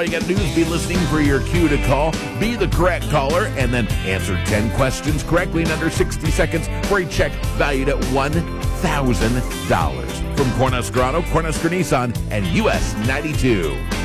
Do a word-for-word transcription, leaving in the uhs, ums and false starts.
all you got to do is be listening for your cue to call, be the correct caller, and then answer ten questions correctly in under sixty seconds for a check valued at one thousand dollars. From Cornhusker Auto, Cornhusker Nissan, and U S ninety-two.